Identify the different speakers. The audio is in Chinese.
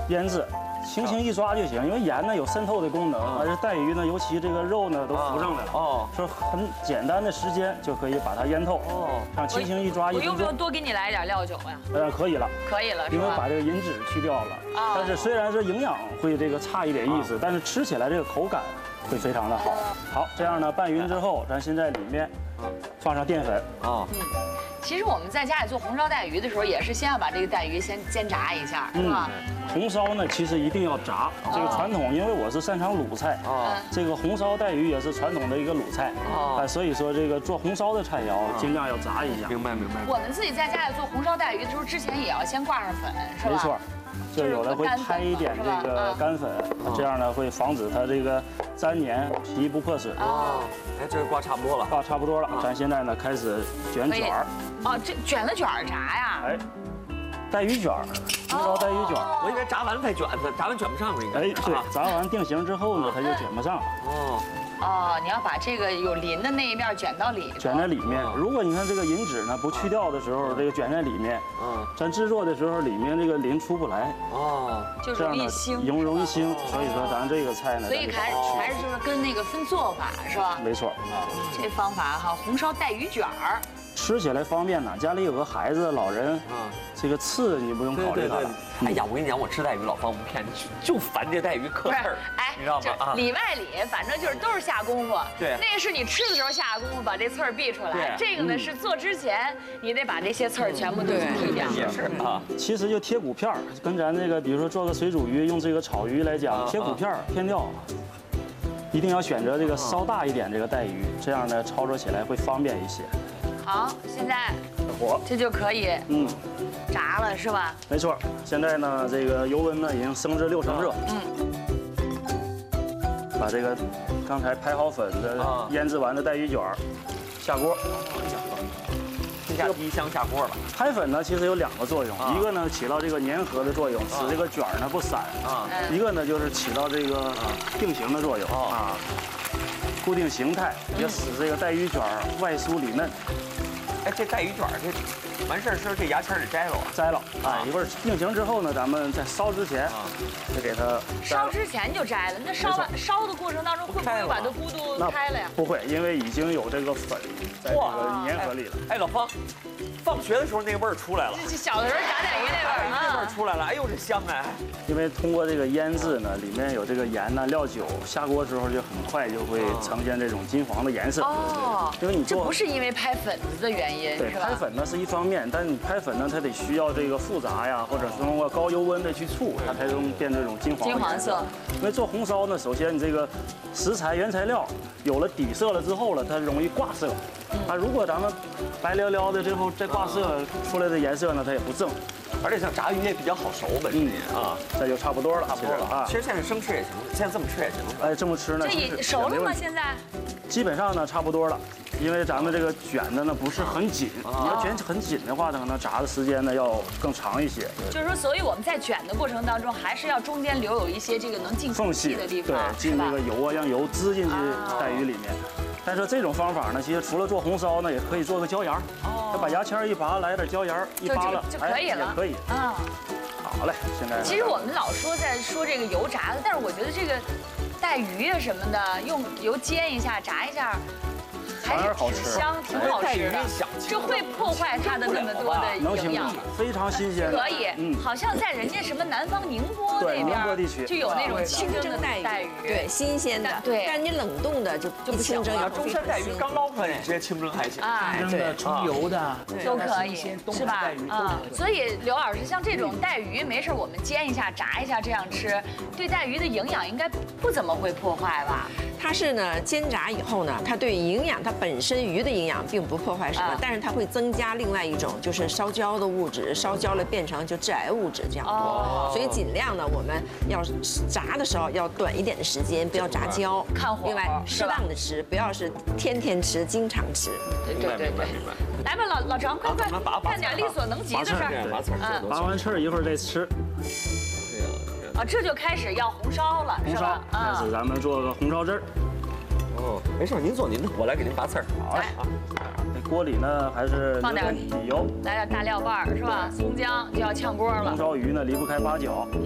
Speaker 1: 腌制。 轻轻一抓就行，因为盐呢有渗透的功能，而且带鱼呢，尤其这个肉呢都浮上来了，说很简单的时间就可以把它腌透。这样轻轻一抓
Speaker 2: 我用不用多给你来一点料酒呀？
Speaker 1: 可以了，
Speaker 2: 可以了，
Speaker 1: 因为把这个银脂去掉了。但是虽然说营养会这个差一点意思，但是吃起来这个口感会非常的好。好，这样呢拌匀之后，咱先在里面放上淀粉。
Speaker 2: 其实我们在家里做红烧带鱼的时候，也是先要把这个带鱼先煎炸一下，是吧？
Speaker 1: 红烧呢，其实一定要炸。这个传统，因为我是擅长鲁菜这个红烧带鱼也是传统的一个鲁菜所以说这个做红烧的菜肴尽量要炸一下。
Speaker 3: 明白。
Speaker 2: 我们自己在家里做红烧带鱼的时候，之前也要先挂上粉，是吧？
Speaker 1: 没错。 就有的会拍一点这个干粉，这样呢会防止它这个粘黏、皮不破损。
Speaker 3: 哎，这个挂差不多了，
Speaker 1: 挂差不多了，咱现在呢开始卷卷儿。
Speaker 2: 这卷了卷儿炸呀？
Speaker 1: 哎，带鱼卷儿，红烧带鱼卷儿。
Speaker 3: 我以为炸完才卷呢，炸完卷不上了应该。
Speaker 1: 哎，对，炸完定型之后呢，它就卷不上。
Speaker 2: 你要把这个有鳞的那一面卷到里头。
Speaker 1: 卷在里面。如果你看这个银脂呢不去掉的时候，这个卷在里面，咱制作的时候里面这个鳞出不来。
Speaker 2: 就容易腥。
Speaker 1: 容易腥，所以说咱这个菜呢，
Speaker 2: 所以还是就是跟那个分做法是吧？
Speaker 1: 没错。
Speaker 2: 这方法哈，红烧带鱼卷儿。
Speaker 1: 吃起来方便呢，家里有个孩子、老人，这个刺你不用考虑它了。
Speaker 3: 哎呀，我跟你讲，我吃带鱼老方不骗你，就烦这带鱼磕刺儿，你知道吗？
Speaker 2: 里外里，反正就是都是下功夫。
Speaker 3: 对，
Speaker 2: 那个是你吃的时候下功夫，把这刺儿避出来。这个呢是做之前，你得把这些刺儿全部都剔掉。
Speaker 3: 也是啊，
Speaker 1: 其实就贴骨片儿，跟咱这个，比如说做个水煮鱼，用这个炒鱼来讲，贴骨片儿片料。 一定要选择这个稍大一点这个带鱼，这样呢操作起来会方便一些。
Speaker 2: 好，现在这就可以炸了是吧？
Speaker 1: 没错，现在呢这个油温呢已经升至6成热。把这个刚才拍好粉的腌制完的带鱼卷下锅。
Speaker 3: 这个一箱下锅了。
Speaker 1: 拍粉呢，其实有2个作用，一个呢起到这个粘合的作用，使这个卷儿呢不散一个呢就是起到这个定型的作用固定形态，也使这个带鱼卷儿外酥里嫩。
Speaker 3: 哎，这带鱼卷儿这完事儿时候这牙签得摘了
Speaker 1: 摘了一会儿定型之后呢，咱们在烧之前就给它
Speaker 2: 烧之前就摘了。那烧的过程当中会不会把这咕嘟开了呀？
Speaker 1: 不会，因为已经有这个粉在这个粘合里了。
Speaker 3: 哎，老方，放学的时候那个味儿出来了。
Speaker 2: 小的时候炸带鱼那味儿
Speaker 3: 那味儿出来了，哎呦这香哎！
Speaker 1: 因为通过这个腌制呢，里面有这个盐呢、料酒，下锅之后就很快就会呈现这种金黄的颜色。因为你
Speaker 2: 这不是因为拍粉子的原因，
Speaker 1: 对，拍粉呢是一方面，但是你拍粉呢，它得需要这个复炸呀，或者是通过高油温的去触，它才能变这种金黄色。因为做红烧呢，首先你这个食材原材料有了底色了之后了，它容易挂色。如果咱们白撩撩的，最后再挂色出来的颜色呢，它也不正。
Speaker 3: 而且像炸鱼也比较好熟本身
Speaker 1: 这就差不多了，
Speaker 3: 其实现在生吃也行，现在这么吃也行。
Speaker 1: 哎，这么吃呢，
Speaker 2: 这熟了吗？现在？
Speaker 1: 基本上呢，差不多了。因为咱们这个卷的呢不是很紧，你要卷很紧的话，它可能炸的时间呢要更长一些。
Speaker 2: 就是说，所以我们在卷的过程当中，还是要中间留有一些这个能进空气的地方，
Speaker 1: 对，进这个油让油滋进去带鱼里面。但是这种方法呢，其实除了做红烧呢，也可以做个椒盐儿。把牙签一拔，来点椒盐儿一扒了，
Speaker 2: 就可以了，
Speaker 1: 也可以。好嘞，现在。
Speaker 2: 其实我们老在说这个油炸的，但是我觉得这个带鱼啊什么的，用油煎一下、炸一下。还是挺香，挺好吃的。这会破坏它的那么多的营养，
Speaker 1: 非常新鲜。
Speaker 2: 可以，好像在人家什么南方宁波那边就有那种清蒸的带鱼，
Speaker 4: 对，新鲜的。
Speaker 2: 对，
Speaker 4: 但是你冷冻的就不清蒸，
Speaker 3: 要中山带鱼刚捞出来，直接清蒸还行。
Speaker 5: 清蒸的、纯油的
Speaker 2: 都可以，是吧？所以刘老师，像这种带鱼，没事我们煎一下、炸一下这样吃，对带鱼的营养应该不怎么会破坏吧？
Speaker 4: 它是呢，煎炸以后呢，它对营养，它本身鱼的营养并不破坏什么，但是它会增加另外一种就是烧焦的物质，烧焦了变成就致癌物质这样。所以尽量呢，我们要炸的时候要短一点的时间，不要炸焦，
Speaker 2: 看火。
Speaker 4: 另外，适当的吃，不要是天天吃，经常吃。
Speaker 2: 对。来吧，老张，快，干点力所能及的事儿。
Speaker 1: 拔完刺儿一会儿再吃。
Speaker 2: 这就开始要红烧了，是吧？
Speaker 1: 开始咱们做个红烧汁儿。
Speaker 3: 没事，您做您的，我来给您拔刺儿。
Speaker 1: 好嘞。这锅里呢还是
Speaker 2: 放点
Speaker 1: 底油，
Speaker 2: 来点大料瓣儿是吧？葱姜就要炝锅了。
Speaker 1: 红烧鱼呢离不开八角。